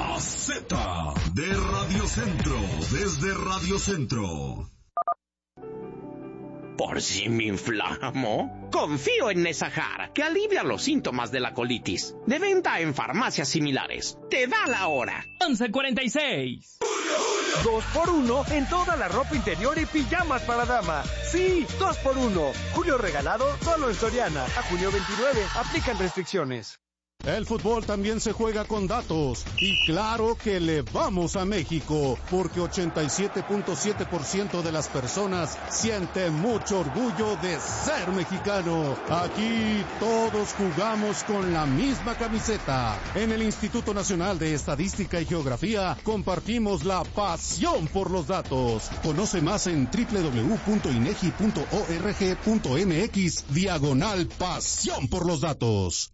La Z de Radio Centro, desde Radio Centro. ¿Por si me inflamo? Confío en Nesajar, que alivia los síntomas de la colitis. De venta en farmacias similares. Te da la hora. 11:46. 2x1 en toda la ropa interior y pijamas para dama. Sí, 2x1. Julio regalado solo en Soriana. A junio 29. Aplican restricciones. El fútbol también se juega con datos. Y claro que le vamos a México, porque 87.7% de las personas siente mucho orgullo de ser mexicano. Aquí todos jugamos con la misma camiseta. En el Instituto Nacional de Estadística y Geografía compartimos la pasión por los datos. Conoce más en www.inegi.org.mx/pasión por los datos.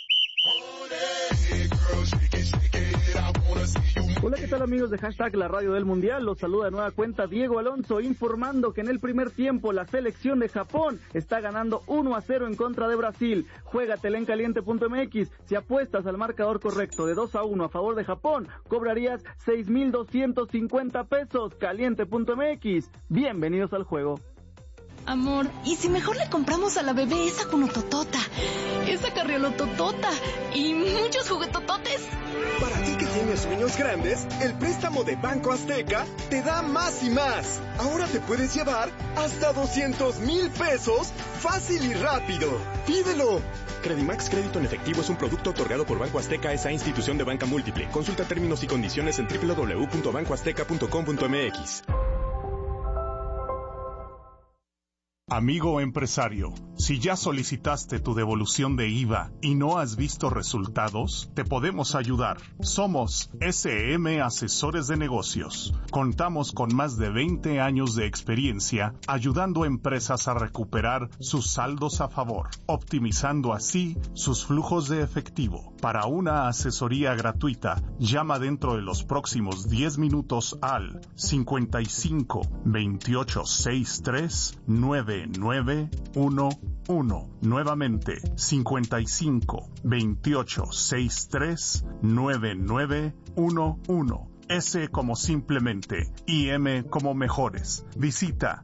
Hola, ¿qué tal amigos de Hashtag La Radio del Mundial? Los saluda de nueva cuenta Diego Alonso, informando que en el primer tiempo la selección de Japón está ganando 1-0 en contra de Brasil. Juégatela en caliente.mx. Si apuestas al marcador correcto de 2-1 a favor de Japón, cobrarías 6,250 pesos. Caliente.mx. Bienvenidos al juego. Amor, ¿y si mejor le compramos a la bebé esa cunototota, esa carriolototota y muchos juguetototes? Para ti que tienes sueños grandes, el préstamo de Banco Azteca te da más y más. Ahora te puedes llevar hasta 200,000 pesos fácil y rápido. ¡Pídelo! Credimax Crédito en Efectivo es un producto otorgado por Banco Azteca, esa institución de banca múltiple. Consulta términos y condiciones en www.bancoazteca.com.mx. Amigo empresario, si ya solicitaste tu devolución de IVA y no has visto resultados, te podemos ayudar. Somos SM Asesores de Negocios. Contamos con más de 20 años de experiencia ayudando a empresas a recuperar sus saldos a favor, optimizando así sus flujos de efectivo. Para una asesoría gratuita, llama dentro de los próximos 10 minutos al 55 28 63 9911. Nuevamente, 55 28 63 9911. S como simplemente y M como mejores. Visita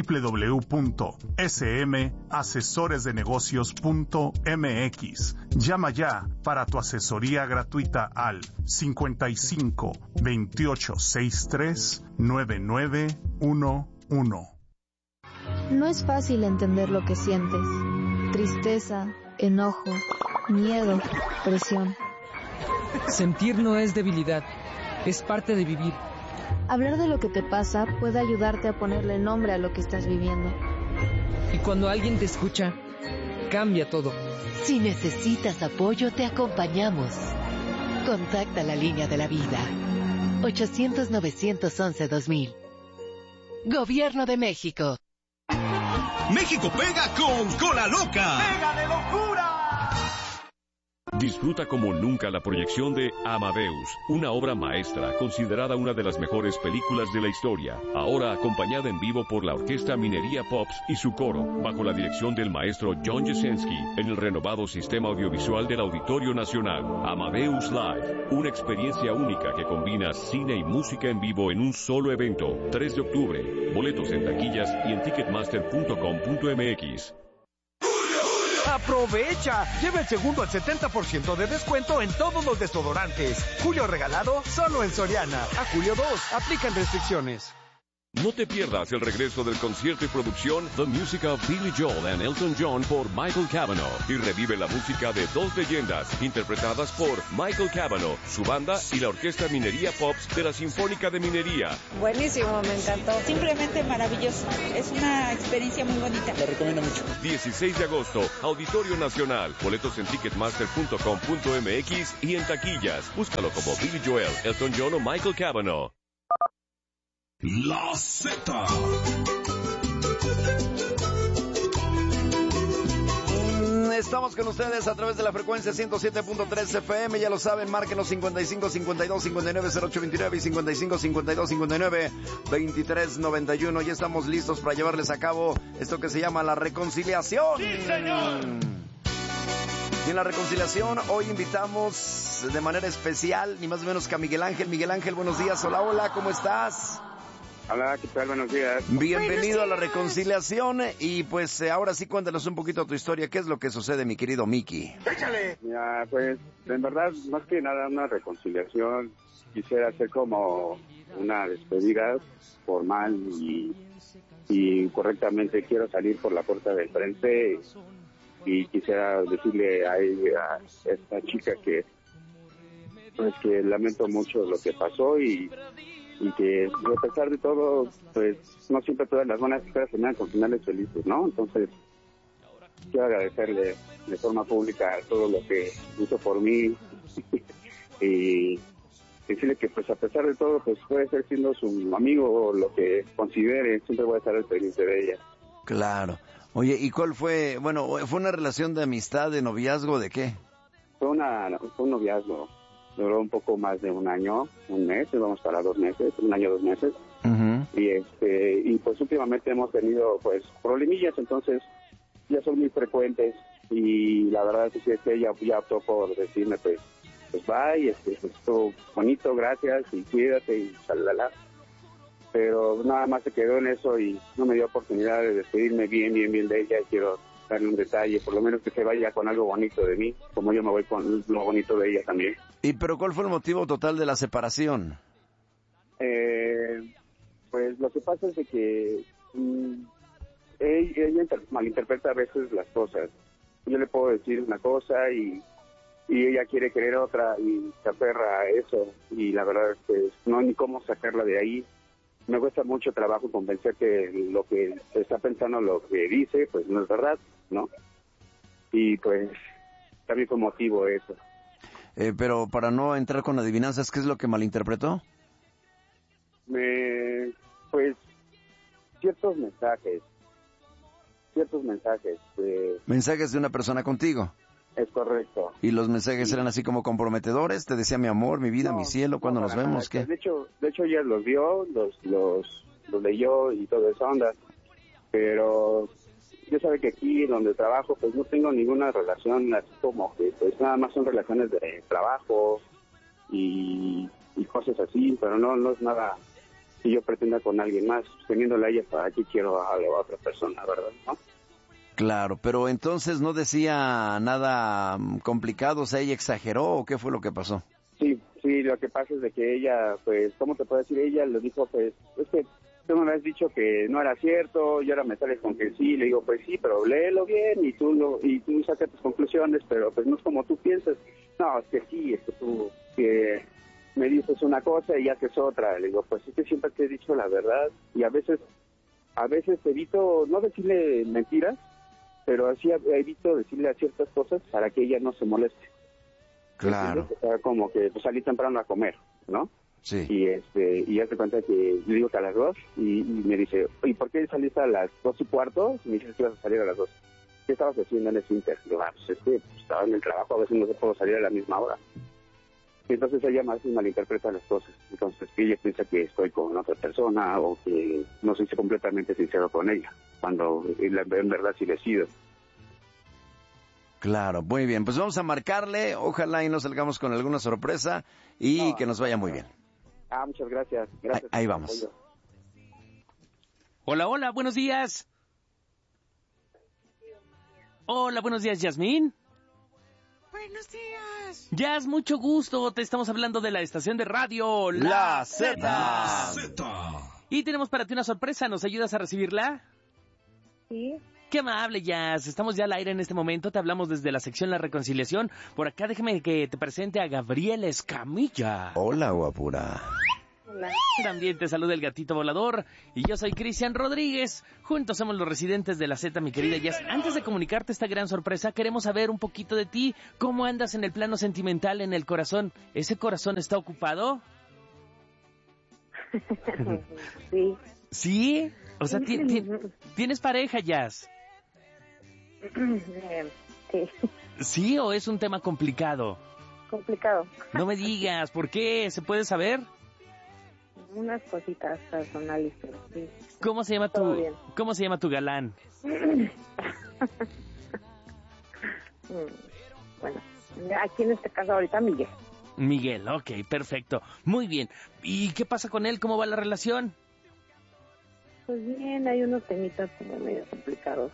www.smasesoresdenegocios.mx. Llama ya para tu asesoría gratuita al 55 28 63 9911. No es fácil entender lo que sientes. Tristeza, enojo, miedo, presión. Sentir no es debilidad, es parte de vivir. Hablar de lo que te pasa puede ayudarte a ponerle nombre a lo que estás viviendo. Y cuando alguien te escucha, cambia todo. Si necesitas apoyo, te acompañamos. Contacta la línea de la vida. 800-911-2000. Gobierno de México. México pega con Cola Loca. ¡Pega de locura! Disfruta como nunca la proyección de Amadeus, una obra maestra considerada una de las mejores películas de la historia, ahora acompañada en vivo por la Orquesta Minería Pops y su coro, bajo la dirección del maestro John Jasenski, en el renovado sistema audiovisual del Auditorio Nacional. Amadeus Live, una experiencia única que combina cine y música en vivo en un solo evento. 3 de octubre, boletos en taquillas y en ticketmaster.com.mx. ¡Aprovecha! Lleva el segundo al 70% de descuento en todos los desodorantes. Julio regalado solo en Soriana. A julio 2. Aplican restricciones. No te pierdas el regreso del concierto y producción The Music of Billy Joel and Elton John por Michael Cavanaugh, y revive la música de dos leyendas interpretadas por Michael Cavanaugh, su banda y la Orquesta Minería Pops de la Sinfónica de Minería. Buenísimo, me encantó. Simplemente maravilloso. Es una experiencia muy bonita. La recomiendo mucho. 16 de agosto, Auditorio Nacional. Boletos en ticketmaster.com.mx y en taquillas. Búscalo como Billy Joel, Elton John o Michael Cavanaugh. La Z. Estamos con ustedes a través de la frecuencia 107.3 FM. Ya lo saben, márquenos 55 52 59 08 29 y 55 52 59 23 91. Ya estamos listos para llevarles a cabo esto que se llama la reconciliación. ¡Sí, señor! Y en la reconciliación hoy invitamos saludamos de manera especial, ni más ni menos que a Miguel Ángel. Miguel Ángel, buenos días. Hola, hola, ¿cómo estás? Hola, ¿qué tal? Buenos días. Bienvenido a la reconciliación y pues ahora sí cuéntanos un poquito tu historia. ¿Qué es lo que sucede, mi querido Miki? ¡Échale! Ya, pues, en verdad, más que nada una reconciliación. Quisiera hacer como una despedida formal y correctamente. Quiero salir por la puerta del frente y quisiera decirle a ella, a esta chica que pues que lamento mucho lo que pasó y que a pesar de todo, pues no siempre todas las buenas historias terminan con finales felices, ¿no? Entonces, quiero agradecerle de forma pública todo lo que hizo por mí y decirle que pues a pesar de todo, pues puede ser siendo su amigo o lo que considere, siempre voy a estar al pendiente de ella. Claro. Oye, ¿y cuál fue? Bueno, ¿fue una relación de amistad, de noviazgo, de qué? Fue un noviazgo. Duró un poco más de un año, un mes, íbamos para 2 meses, 1 año, 2 meses. Uh-huh. Y pues últimamente hemos tenido pues problemillas, entonces ya son muy frecuentes y la verdad es que ella ya optó por decirme pues bye, pues estuvo bonito, gracias y cuídate y shalala. Pero nada más se quedó en eso y no me dio oportunidad de despedirme bien de ella y quiero darle un detalle, por lo menos que se vaya con algo bonito de mí, como yo me voy con lo bonito de ella también. ¿Y pero cuál fue el motivo total de la separación? Pues lo que pasa es de que ella malinterpreta a veces las cosas. Yo le puedo decir una cosa y ella quiere querer otra y se aferra a eso y la verdad es que no hay ni cómo sacarla de ahí. Me cuesta mucho trabajo convencer que lo que está pensando, lo que dice, pues no es verdad, ¿no? Y pues también fue motivo eso. Pero para no entrar con adivinanzas, ¿qué es lo que malinterpretó? Pues ciertos mensajes. ¿Mensajes de una persona contigo? Es correcto. ¿Y los mensajes eran así como comprometedores? ¿Te decía mi amor, mi vida, mi cielo, cuándo nos vemos? ¿Qué? De hecho ella los vio, los leyó y toda esa onda. Pero yo sabe que aquí donde trabajo pues no tengo ninguna relación así como que pues nada más son relaciones de trabajo y cosas así, pero no es nada que yo pretenda con alguien más. Teniéndola a ella, para aquí quiero a otra persona, ¿verdad? ¿No? Claro, pero entonces no decía nada complicado, o sea, ¿ella exageró o qué fue lo que pasó? Sí, lo que pasa es de que ella, pues, ¿cómo te puedo decir? Ella le dijo, pues, es que tú me habías dicho que no era cierto y ahora me sales con que sí. Le digo, pues sí, pero léelo bien y tú sacas tus conclusiones, pero pues no es como tú piensas. No, es que sí, es que tú que me dices una cosa y haces otra. Le digo, pues es que siempre te he dicho la verdad y a veces evito no decirle mentiras, pero así evito decirle a ciertas cosas para que ella no se moleste. Claro. O sea, como que pues, salí temprano a comer, ¿no? Sí. Y ya te cuenta que le digo que a las 2 y me dice, ¿y por qué saliste a las 2:15? Y me dices que ibas a salir a las 2. ¿Qué estabas haciendo en ese inter? Digo, pues es que estaba en el trabajo, a veces no se puedo salir a la misma hora. Y entonces ella más malinterpreta las cosas. Entonces ella piensa que estoy con otra persona o que no soy completamente sincero con ella, cuando en verdad sí decido. Claro, muy bien. Pues vamos a marcarle, ojalá y no salgamos con alguna sorpresa y que nos vaya muy bien. Muchas gracias. Ahí vamos. Hola, buenos días. Hola, buenos días, Yasmín. Buenos días. Jazz, mucho gusto. Te estamos hablando de la estación de radio La Z. Y tenemos para ti una sorpresa. ¿Nos ayudas a recibirla? Sí. Qué amable, Jazz. Estamos ya al aire en este momento. Te hablamos desde la sección La Reconciliación. Por acá déjame que te presente a Gabriela Escamilla. Hola, guapura. Hola. También te saluda el gatito volador. Y yo soy Cristian Rodríguez. Juntos somos los residentes de la Z, mi querida Jazz. Antes de comunicarte esta gran sorpresa, queremos saber un poquito de ti. ¿Cómo andas en el plano sentimental, en el corazón? ¿Ese corazón está ocupado? Sí. ¿Sí? O sea, ¿tienes pareja, Jazz? Sí. ¿Sí o es un tema complicado? Complicado. No me digas, ¿por qué? ¿Se puede saber? Unas cositas personales, pero sí. ¿Cómo se llama tu galán? Bueno, aquí en este caso ahorita Miguel. Miguel, ok, perfecto. Muy bien. ¿Y qué pasa con él? ¿Cómo va la relación? Pues bien, hay unos temitas como medio complicados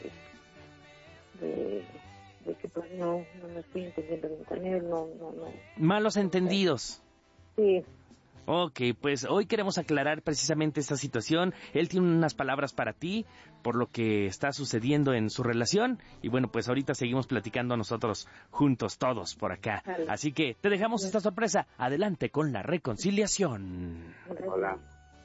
de que pues no me estoy entendiendo bien con él, no. Malos entendidos. Sí. Ok, pues hoy queremos aclarar precisamente esta situación. Él tiene unas palabras para ti por lo que está sucediendo en su relación. Y bueno, pues ahorita seguimos platicando nosotros juntos, todos por acá. Vale. Así que te dejamos esta sorpresa. Adelante con la reconciliación. Hola.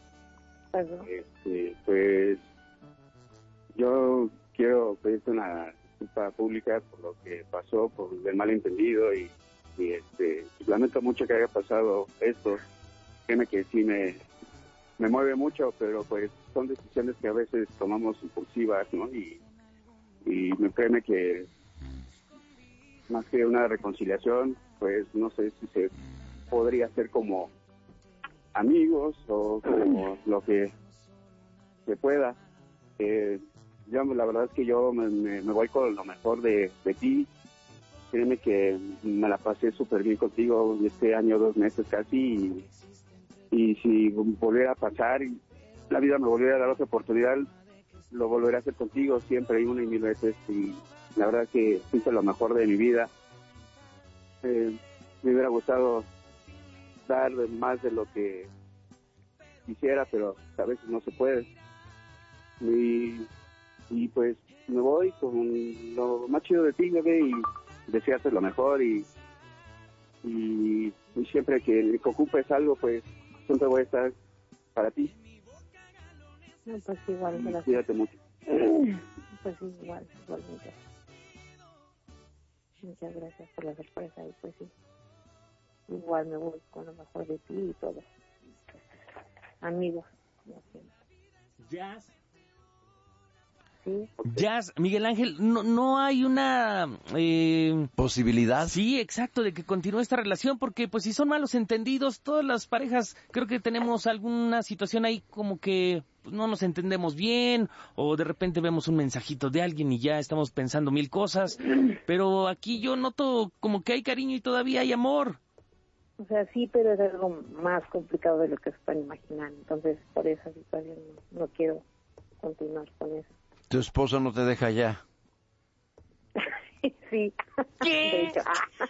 Pues yo quiero pedirte una disculpa pública por lo que pasó, por el malentendido y lamento mucho que haya pasado esto. Créeme que sí me mueve mucho, pero pues son decisiones que a veces tomamos impulsivas, ¿no? Y créeme que más que una reconciliación, pues no sé si se podría hacer como amigos o como lo que se pueda. Yo, la verdad es que yo me voy con lo mejor de ti. Créeme que me la pasé súper bien contigo este año, 2 meses casi, y si volviera a pasar y la vida me volviera a dar otra oportunidad, lo volveré a hacer contigo siempre y 1,000 veces. Y la verdad que fuiste lo mejor de mi vida. Me hubiera gustado dar más de lo que quisiera, pero a veces no se puede. Y pues me voy con lo más chido de ti, bebé, y desearte lo mejor y siempre que ocupes algo, pues siempre voy a estar para ti. No, pues igual, gracias. Cuídate mucho. Pues igualmente. Muchas gracias por la sorpresa y pues sí, igual me voy con lo mejor de ti y todo. Amigos, como siempre. Jazz. Sí. Jazz, Miguel Ángel, no hay una posibilidad. Sí, exacto, de que continúe esta relación, porque pues si son malos entendidos, todas las parejas creo que tenemos alguna situación ahí como que pues, no nos entendemos bien, o de repente vemos un mensajito de alguien y ya estamos pensando 1000 cosas, pero aquí yo noto como que hay cariño y todavía hay amor. O sea, sí, pero es algo más complicado de lo que se pueden imaginar, entonces por esa situación no quiero continuar con eso. ¿Tu esposo no te deja ya? Sí. ¿Qué? De hecho,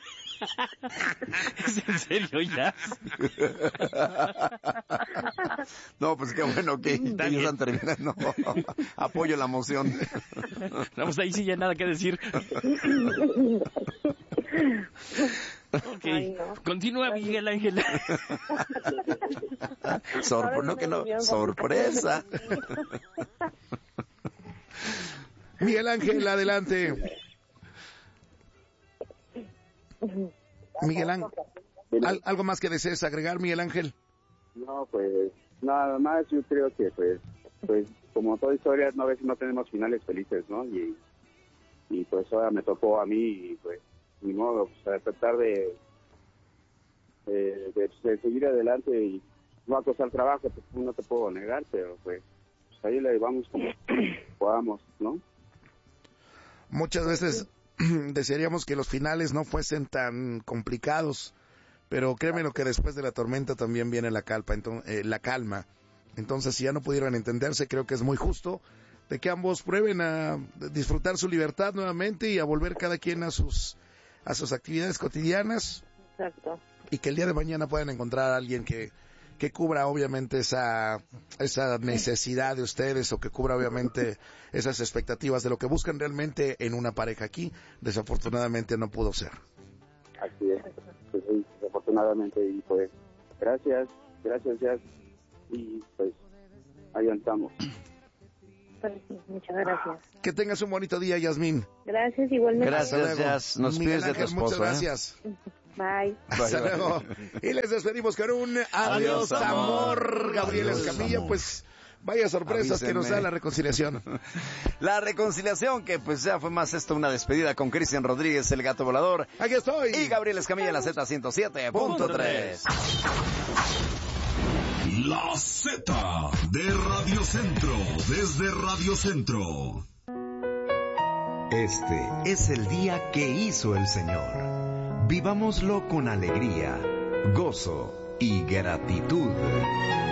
¿Es en serio ya? No, pues qué bueno que ellos están terminando. Apoyo la moción. Vamos, ahí sí ya nada que decir. Ok, ay, no. Continúa Miguel Ángel. Sorpresa. Miguel Ángel, adelante. Miguel Ángel, ¿algo más que desees agregar, Miguel Ángel? No, pues nada más. Yo creo que pues como toda historia, a veces no tenemos finales felices, ¿no? Y pues ahora me tocó a mí y pues ni modo, pues, tratar de seguir adelante y no acosar trabajo, pues no te puedo negar, pero pues ahí le vamos como podamos, ¿no? Muchas veces desearíamos que los finales no fuesen tan complicados, pero créeme lo que después de la tormenta también viene la calma. Entonces, si ya no pudieron entenderse, creo que es muy justo de que ambos prueben a disfrutar su libertad nuevamente y a volver cada quien a sus actividades cotidianas. Exacto. Y que el día de mañana puedan encontrar a alguien que cubra obviamente esa necesidad de ustedes, o que cubra obviamente esas expectativas de lo que buscan realmente en una pareja. Aquí desafortunadamente no pudo ser. Así es, pues, desafortunadamente, y pues gracias Jazz, y pues ahí estamos. Pues, sí, muchas gracias. Que tengas un bonito día, Yasmín. Gracias, igualmente. Gracias, Jazz. Nos pides de tu esposo. Muchas gracias. Bye. Hasta luego. Y les despedimos con un adiós, amor. Gabriel Escamilla, pues vaya sorpresas que nos da la reconciliación. La reconciliación que pues ya fue más esto una despedida con Cristian Rodríguez, el gato volador. Aquí estoy. Y Gabriel Escamilla en la Z107.3. La Z de Radio Centro, desde Radio Centro. Este es el día que hizo el Señor. Vivámoslo con alegría, gozo y gratitud.